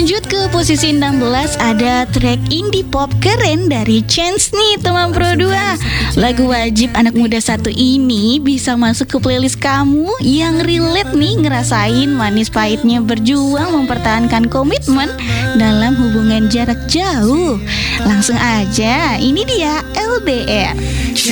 Lanjut ke posisi 16 ada track indie pop keren dari Chance nih teman Pro 2. Lagu wajib anak muda satu ini bisa masuk ke playlist kamu yang relate nih ngerasain manis pahitnya berjuang mempertahankan komitmen dalam hubungan jarak jauh. Langsung aja, ini dia LDR.